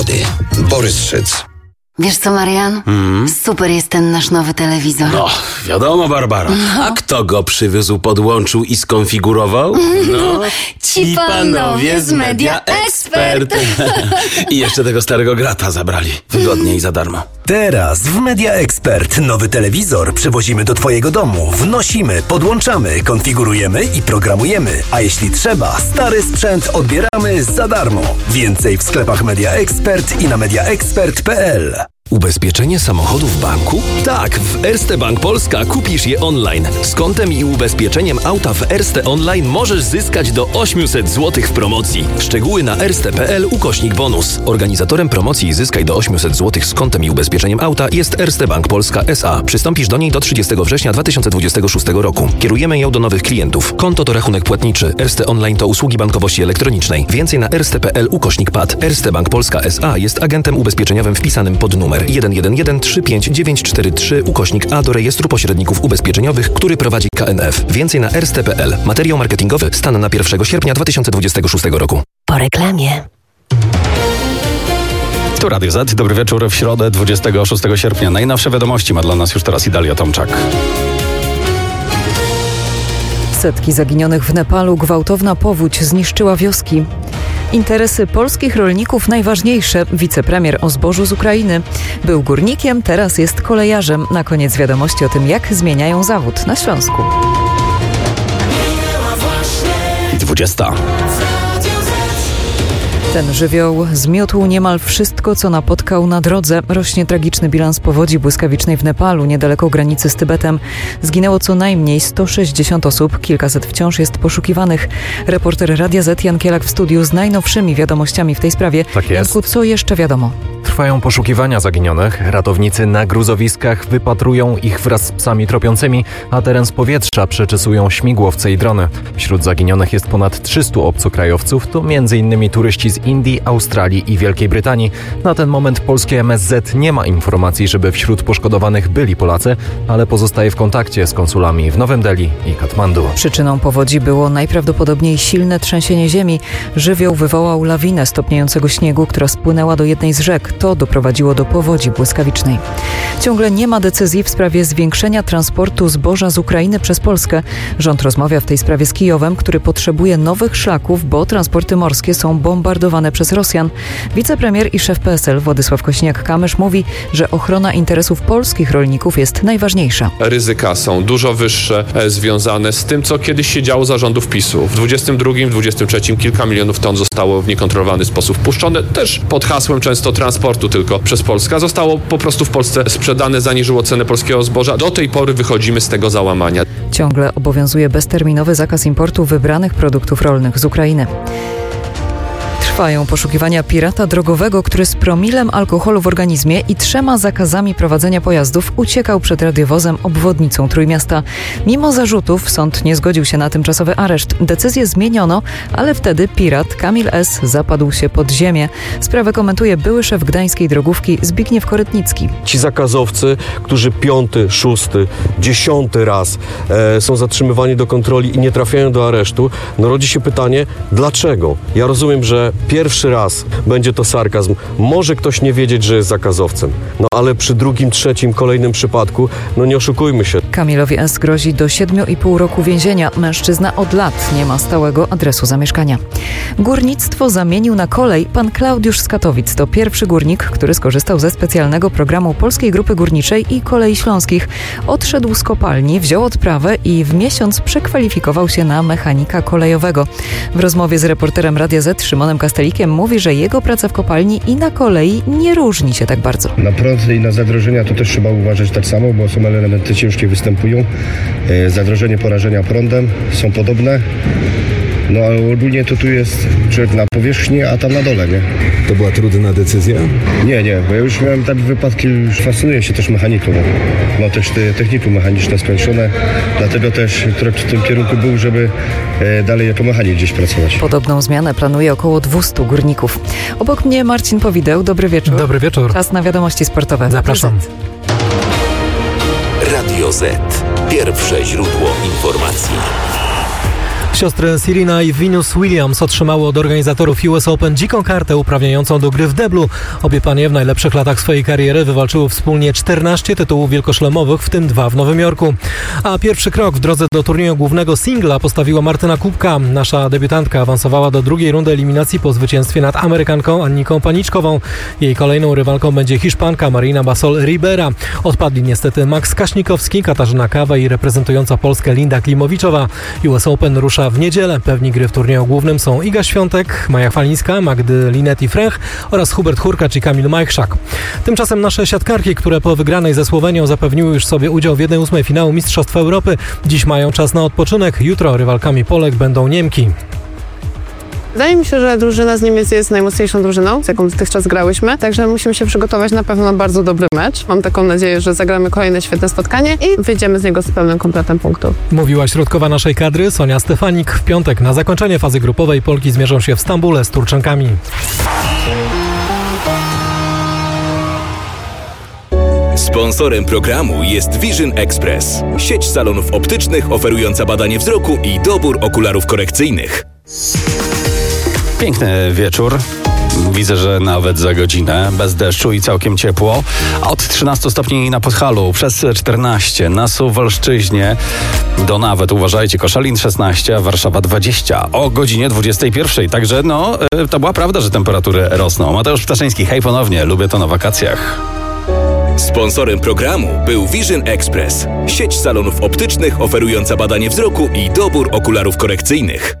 Borys Szyc. Wiesz co, Marian? Super jest ten nasz nowy telewizor. No, wiadomo, Barbara. A kto go przywiózł, podłączył i skonfigurował? No, ci panowie z Media Expert. I jeszcze tego starego grata zabrali. Wygodnie i za darmo. Teraz w Media Expert nowy telewizor przywozimy do Twojego domu. Wnosimy, podłączamy, konfigurujemy i programujemy. A jeśli trzeba, stary sprzęt odbieramy za darmo. Więcej w sklepach Media Expert i na mediaexpert.pl. Ubezpieczenie samochodu w banku? Tak, w Erste Bank Polska kupisz je online. Z kontem i ubezpieczeniem auta w Erste Online możesz zyskać do 800 zł w promocji. Szczegóły na erste.pl/bonus. Organizatorem promocji Zyskaj do 800 zł z kontem i ubezpieczeniem auta jest Erste Bank Polska S.A. Przystąpisz do niej do 30 września 2026 roku. Kierujemy ją do nowych klientów. Konto to rachunek płatniczy. Erste Online to usługi bankowości elektronicznej. Więcej na erste.pl/pad. Erste Bank Polska S.A. jest agentem ubezpieczeniowym wpisanym pod numer 111-35943/A do rejestru pośredników ubezpieczeniowych, który prowadzi KNF. Więcej na erste.pl. Materiał marketingowy stan na 1 sierpnia 2026 roku. Po reklamie. Tu Radio Z. Dobry wieczór w środę 26 sierpnia. Najnowsze wiadomości ma dla nas już teraz Idalia Tomczak. Setki zaginionych w Nepalu, gwałtowna powódź zniszczyła wioski. Interesy polskich rolników najważniejsze. Wicepremier o zbożu z Ukrainy. Był górnikiem, teraz jest kolejarzem. Na koniec wiadomości o tym, jak zmieniają zawód na Śląsku. 20. Ten żywioł zmiótł niemal wszystko, co napotkał na drodze. Rośnie tragiczny bilans powodzi błyskawicznej w Nepalu, niedaleko granicy z Tybetem. Zginęło co najmniej 160 osób, kilkaset wciąż jest poszukiwanych. Reporter Radia Z Jan Kielak w studiu z najnowszymi wiadomościami w tej sprawie. Tak jest. Janku, co jeszcze wiadomo? Trwają poszukiwania zaginionych. Ratownicy na gruzowiskach wypatrują ich wraz z psami tropiącymi, a teren z powietrza przeczesują śmigłowce i drony. Wśród zaginionych jest ponad 300 obcokrajowców, to m.in. turyści z Indii, Australii i Wielkiej Brytanii. Na ten moment polskie MSZ nie ma informacji, żeby wśród poszkodowanych byli Polacy, ale pozostaje w kontakcie z konsulami w Nowym Delhi i Katmandu. Przyczyną powodzi było najprawdopodobniej silne trzęsienie ziemi. Żywioł wywołał lawinę stopniającego śniegu, która spłynęła do jednej z rzek. To doprowadziło do powodzi błyskawicznej. Ciągle nie ma decyzji w sprawie zwiększenia transportu zboża z Ukrainy przez Polskę. Rząd rozmawia w tej sprawie z Kijowem, który potrzebuje nowych szlaków, bo transporty morskie są bombardowane przez Rosjan. Wicepremier i szef PSL Władysław Kosiniak-Kamysz mówi, że ochrona interesów polskich rolników jest najważniejsza. Ryzyka są dużo wyższe, związane z tym, co kiedyś się działo za rządów PiS-u. W 22, 23 kilka milionów ton zostało w niekontrolowany sposób wpuszczone, też pod hasłem często transportu tylko przez Polskę. Zostało po prostu w Polsce sprzedane, zaniżyło cenę polskiego zboża. Do tej pory wychodzimy z tego załamania. Ciągle obowiązuje bezterminowy zakaz importu wybranych produktów rolnych z Ukrainy. Trwają poszukiwania pirata drogowego, który z promilem alkoholu w organizmie i 3 zakazami prowadzenia pojazdów uciekał przed radiowozem obwodnicą Trójmiasta. Mimo zarzutów sąd nie zgodził się na tymczasowy areszt. Decyzję zmieniono, ale wtedy pirat Kamil S. zapadł się pod ziemię. Sprawę komentuje były szef gdańskiej drogówki Zbigniew Korytnicki. Ci zakazowcy, którzy 5., 6., 10. raz są zatrzymywani do kontroli i nie trafiają do aresztu, no rodzi się pytanie, dlaczego? Ja rozumiem, że pierwszy raz będzie to sarkazm. Może ktoś nie wiedzieć, że jest zakazowcem. No ale przy 2., 3., kolejnym przypadku, no nie oszukujmy się. Kamilowi S. grozi do 7,5 roku więzienia. Mężczyzna od lat nie ma stałego adresu zamieszkania. Górnictwo zamienił na kolej. Pan Klaudiusz z Katowic to pierwszy górnik, który skorzystał ze specjalnego programu Polskiej Grupy Górniczej i Kolei Śląskich. Odszedł z kopalni, wziął odprawę i w miesiąc przekwalifikował się na mechanika kolejowego. W rozmowie z reporterem Radia Z Szymonem Kastelikiem mówi, że jego praca w kopalni i na kolei nie różni się tak bardzo. Na prąd i na zagrożenia to też trzeba uważać tak samo, bo są elementy ciężkie występują. Zagrożenie porażenia prądem są podobne. No ale ogólnie to tu jest człowiek na powierzchni, a tam na dole, nie? To była trudna decyzja? Nie, bo ja już miałem takie wypadki, już fascynuję się też mechaniką. Mam też te technikum mechaniczne skończone, dlatego też krok w tym kierunku był, żeby dalej jako mechanik gdzieś pracować. Podobną zmianę planuje około 200 górników. Obok mnie Marcin Powideł, dobry wieczór. Dobry wieczór. Czas na wiadomości sportowe. Zapraszam. Radio Z. Pierwsze źródło informacji. Siostry Serena i Venus Williams otrzymały od organizatorów US Open dziką kartę uprawniającą do gry w deblu. Obie panie w najlepszych latach swojej kariery wywalczyły wspólnie 14 tytułów wielkoszlemowych, w tym 2 w Nowym Jorku. A pierwszy krok w drodze do turnieju głównego singla postawiła Martyna Kubka. Nasza debiutantka awansowała do drugiej rundy eliminacji po zwycięstwie nad Amerykanką Anniką Paniczkową. Jej kolejną rywalką będzie Hiszpanka Marina Basol Ribera. Odpadli niestety Max Kaśnikowski, Katarzyna Kawa i reprezentująca Polskę Linda Klimowiczowa. US Open rusza w niedzielę. Pewni gry w turnieju głównym są Iga Świątek, Maja Chwalińska, Magdy Linetti-Frech oraz Hubert Hurkacz i Kamil Majchrzak. Tymczasem nasze siatkarki, które po wygranej ze Słowenią zapewniły już sobie udział w 1/8 finału Mistrzostw Europy, dziś mają czas na odpoczynek. Jutro rywalkami Polek będą Niemki. Wydaje mi się, że drużyna z Niemiec jest najmocniejszą drużyną, z jaką dotychczas grałyśmy, także musimy się przygotować na pewno na bardzo dobry mecz. Mam taką nadzieję, że zagramy kolejne świetne spotkanie i wyjdziemy z niego z pełnym kompletem punktów. Mówiła środkowa naszej kadry Sonia Stefanik. W piątek na zakończenie fazy grupowej Polki zmierzą się w Stambule z Turczankami. Sponsorem programu jest Vision Express, sieć salonów optycznych oferująca badanie wzroku i dobór okularów korekcyjnych. Piękny wieczór. Widzę, że nawet za godzinę, bez deszczu i całkiem ciepło. Od 13 stopni na Podhalu, przez 14 na Suwalszczyźnie, do nawet, uważajcie, Koszalin 16, a Warszawa 20 o godzinie 21. Także to była prawda, że temperatury rosną. Mateusz Ptaszyński, hej ponownie, lubię to na wakacjach. Sponsorem programu był Vision Express, sieć salonów optycznych oferująca badanie wzroku i dobór okularów korekcyjnych.